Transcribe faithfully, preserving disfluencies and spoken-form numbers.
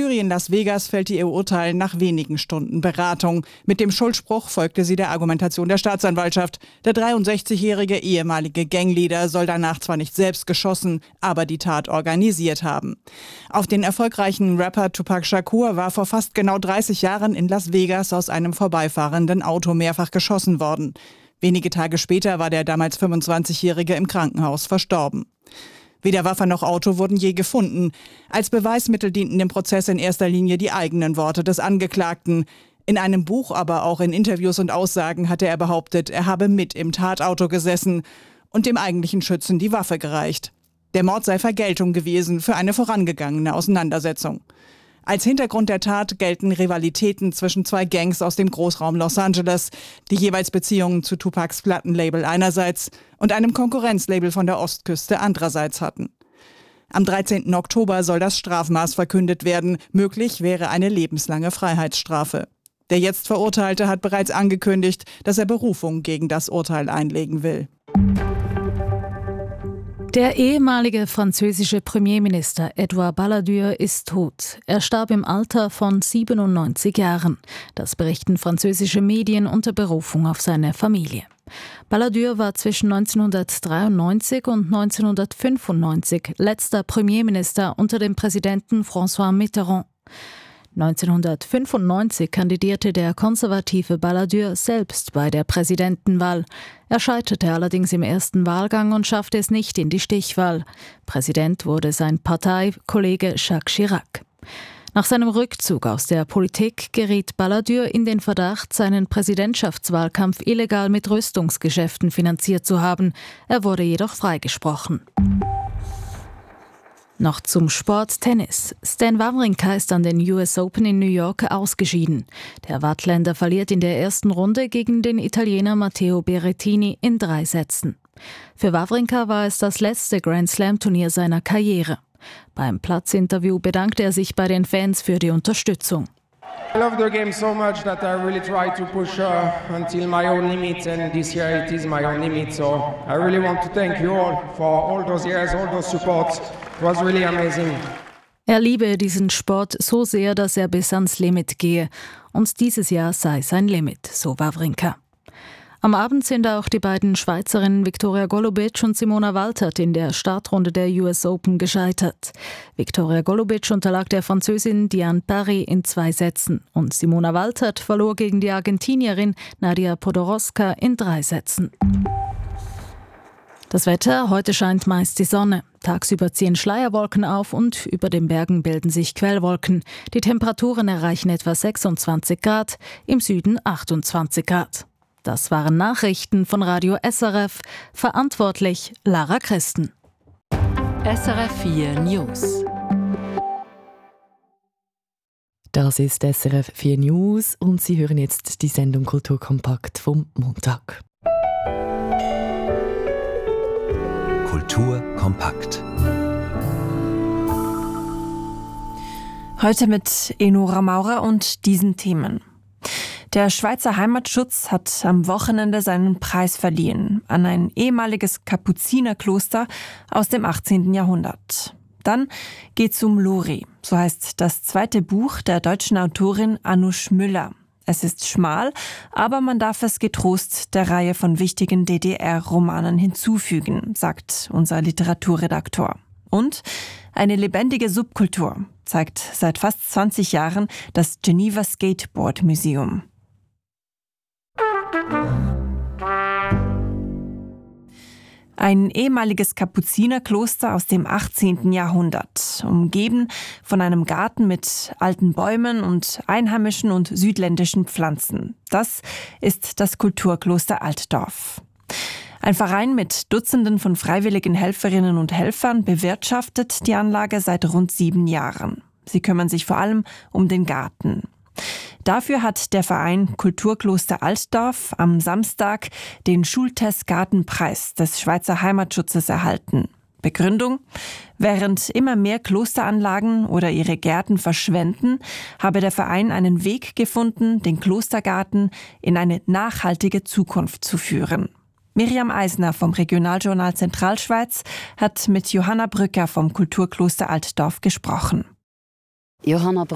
Jury in Las Vegas fällt ihr Urteil nach wenigen Stunden Beratung. Mit dem Schuldspruch folgte sie der Argumentation der Staatsanwaltschaft. Der dreiundsechzigjährige ehemalige Gangleader soll danach zwar nicht selbst geschossen, aber die Tat organisiert haben. Auf den erfolgreichen Rapper Tupac Shakur war vor fast genau dreißig Jahren in Las Vegas aus einem vorbeifahrenden Auto mehrfach geschossen worden. Wenige Tage später war der damals fünfundzwanzigjährige im Krankenhaus verstorben. Weder Waffe noch Auto wurden je gefunden. Als Beweismittel dienten im Prozess in erster Linie die eigenen Worte des Angeklagten. In einem Buch, aber auch in Interviews und Aussagen hatte er behauptet, er habe mit im Tatauto gesessen und dem eigentlichen Schützen die Waffe gereicht. Der Mord sei Vergeltung gewesen für eine vorangegangene Auseinandersetzung. Als Hintergrund der Tat gelten Rivalitäten zwischen zwei Gangs aus dem Großraum Los Angeles, die jeweils Beziehungen zu Tupacs Plattenlabel einerseits und einem Konkurrenzlabel von der Ostküste andererseits hatten. Am dreizehnten Oktober soll das Strafmaß verkündet werden. Möglich wäre eine lebenslange Freiheitsstrafe. Der jetzt Verurteilte hat bereits angekündigt, dass er Berufung gegen das Urteil einlegen will. Der ehemalige französische Premierminister Edouard Balladur ist tot. Er starb im Alter von siebenundneunzig Jahren. Das berichten französische Medien unter Berufung auf seine Familie. Balladur war zwischen neunzehnhundertdreiundneunzig und neunzehnhundertfünfundneunzig letzter Premierminister unter dem Präsidenten François Mitterrand. neunzehnhundertfünfundneunzig kandidierte der konservative Balladur selbst bei der Präsidentenwahl. Er scheiterte allerdings im ersten Wahlgang und schaffte es nicht in die Stichwahl. Präsident wurde sein Parteikollege Jacques Chirac. Nach seinem Rückzug aus der Politik geriet Balladur in den Verdacht, seinen Präsidentschaftswahlkampf illegal mit Rüstungsgeschäften finanziert zu haben. Er wurde jedoch freigesprochen. Noch zum Sport Tennis. Stan Wawrinka ist an den U S Open in New York ausgeschieden. Der Wattländer verliert in der ersten Runde gegen den Italiener Matteo Berrettini in drei Sätzen. Für Wawrinka war es das letzte Grand-Slam-Turnier seiner Karriere. Beim Platzinterview bedankte er sich bei den Fans für die Unterstützung. I love the game so much that I really try to push uh, until my own limit, and this year it is my own limit. So I really want to thank you all for all those years, all those supports. It was really amazing. Er liebe diesen Sport so sehr, dass er bis ans Limit gehe. Und dieses Jahr sei sein Limit, so Wawrinka. Am Abend sind auch die beiden Schweizerinnen Viktoria Golubic und Simona Waltert in der Startrunde der U S Open gescheitert. Viktoria Golubic unterlag der Französin Diane Parry in zwei Sätzen und Simona Waltert verlor gegen die Argentinierin Nadia Podoroska in drei Sätzen. Das Wetter: Heute scheint meist die Sonne. Tagsüber ziehen Schleierwolken auf und über den Bergen bilden sich Quellwolken. Die Temperaturen erreichen etwa sechsundzwanzig Grad, im Süden achtundzwanzig Grad. Das waren Nachrichten von Radio S R F. Verantwortlich Lara Christen. S R F vier News. Das ist S R F vier News und Sie hören jetzt die Sendung Kulturkompakt vom Montag. Kultur kompakt. Heute mit Enora Maurer und diesen Themen. Der Schweizer Heimatschutz hat am Wochenende seinen Preis verliehen an ein ehemaliges Kapuzinerkloster aus dem achtzehnten Jahrhundert. Dann geht's um Lori, so heißt das zweite Buch der deutschen Autorin Anusch Müller. Es ist schmal, aber man darf es getrost der Reihe von wichtigen D D R-Romanen hinzufügen, sagt unser Literaturredaktor. Und eine lebendige Subkultur zeigt seit fast zwanzig Jahren das Geneva Skateboard Museum. Ein ehemaliges Kapuzinerkloster aus dem achtzehnten Jahrhundert, umgeben von einem Garten mit alten Bäumen und einheimischen und südländischen Pflanzen. Das ist das Kulturkloster Altdorf. Ein Verein mit Dutzenden von freiwilligen Helferinnen und Helfern bewirtschaftet die Anlage seit rund sieben Jahren. Sie kümmern sich vor allem um den Garten. Dafür hat der Verein Kulturkloster Altdorf am Samstag den Schultes-Gartenpreis des Schweizer Heimatschutzes erhalten. Begründung: Während immer mehr Klosteranlagen oder ihre Gärten verschwenden, habe der Verein einen Weg gefunden, den Klostergarten in eine nachhaltige Zukunft zu führen. Miriam Eisner vom Regionaljournal Zentralschweiz hat mit Johanna Brücker vom Kulturkloster Altdorf gesprochen. Johanna